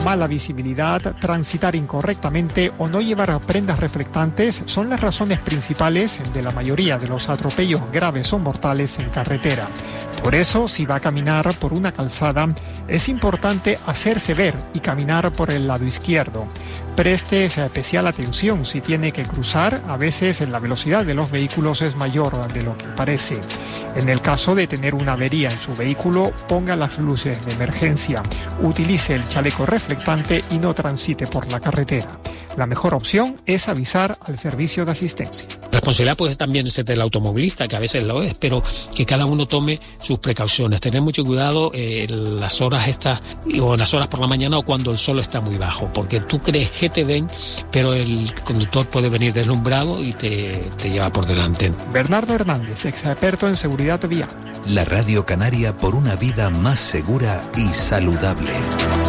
Mala visibilidad, transitar incorrectamente o no llevar prendas reflectantes son las razones principales de la mayoría de los atropellos graves o mortales en carretera. Por eso, si va a caminar por una calzada, es importante hacerse ver y caminar por el lado izquierdo. Preste especial atención si tiene que cruzar, a veces la velocidad de los vehículos es mayor de lo que parece. En el caso de tener una avería en su vehículo, ponga las luces de emergencia, utilice el chaleco reflectante y no transite por la carretera. La mejor opción es avisar al servicio de asistencia. La responsabilidad puede también ser del automovilista, que a veces lo es, pero que cada uno tome sus precauciones. Tener mucho cuidado en las horas estas, o en las horas por la mañana o cuando el sol está muy bajo, porque tú crees que te ven, pero el conductor puede venir deslumbrado y te lleva por delante. Bernardo Hernández, experto en seguridad vial. La Radio Canaria por una vida más segura y saludable.